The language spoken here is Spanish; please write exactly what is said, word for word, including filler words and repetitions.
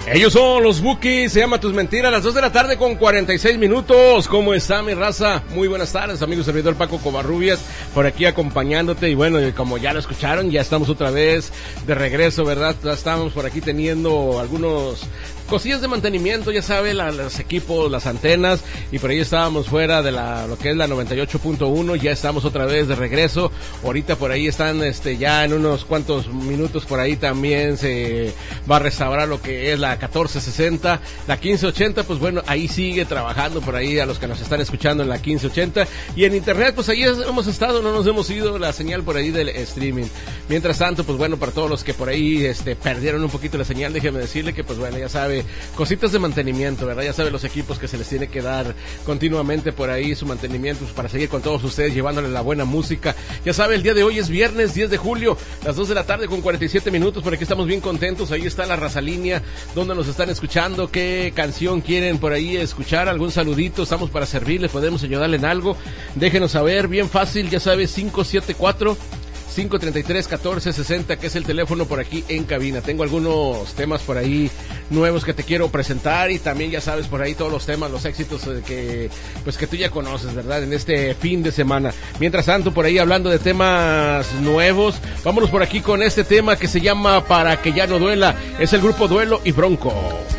Ellos son los Bukis, se llama Tus Mentiras, las dos de la tarde con cuarenta y seis minutos. ¿Cómo está mi raza? Muy buenas tardes, amigo servidor Paco Covarrubias, por aquí acompañándote. Y bueno, como ya lo escucharon, ya estamos otra vez de regreso, ¿verdad? Ya estamos por aquí teniendo algunos cosillas de mantenimiento, ya sabe, la, los equipos, las antenas, y por ahí estábamos fuera de la lo que es la noventa y ocho punto uno, ya estamos otra vez de regreso. Ahorita por ahí están, este, ya en unos cuantos minutos por ahí también se va a restaurar lo que es la catorce sesenta, la quince ochenta, pues bueno, ahí sigue trabajando por ahí a los que nos están escuchando en la quince ochenta, y en internet, pues ahí hemos estado, no nos hemos ido la señal por ahí del streaming. Mientras tanto, pues bueno, para todos los que por ahí, este, perdieron un poquito la señal, déjeme decirle que, pues bueno, ya sabe, cositas de mantenimiento, ¿verdad? Ya sabe los equipos que se les tiene que dar continuamente por ahí su mantenimiento, pues, para seguir con todos ustedes llevándoles la buena música. Ya sabe, el día de hoy es viernes diez de julio, las dos de la tarde con cuarenta y siete minutos, por aquí estamos bien contentos. Ahí está la raza línea, donde nos están escuchando, qué canción quieren por ahí escuchar, algún saludito, estamos para servirles, podemos ayudarle en algo, déjenos saber, bien fácil, ya sabe, cinco siete cuatro cinco treinta y tres catorce sesenta, que es el teléfono por aquí en cabina. Tengo algunos temas por ahí nuevos que te quiero presentar, y también ya sabes por ahí todos los temas, los éxitos que pues que tú ya conoces, ¿verdad? En este fin de semana. Mientras tanto, por ahí hablando de temas nuevos, vámonos por aquí con este tema que se llama Para que ya no duela. Es el grupo Duelo y Bronco.